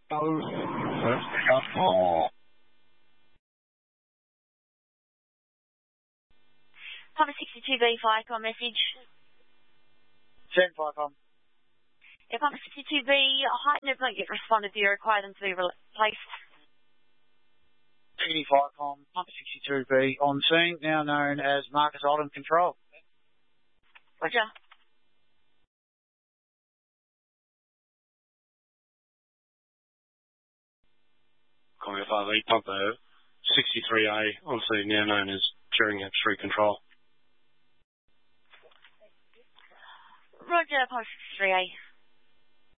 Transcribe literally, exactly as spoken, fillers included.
Oh. Papa sixty-two B, Firecom message. Send Firecom. Yeah, Papa sixty-two B, heightened have not yet responded. Do you require them to be replaced? T D Firecom, Papa sixty-two B, on scene, now known as Marcus Oldham Control. Roger. Calling F R V, Papa sixty-three A, on scene, now known as Turing F three Control. Roger, Papa sixty-three A.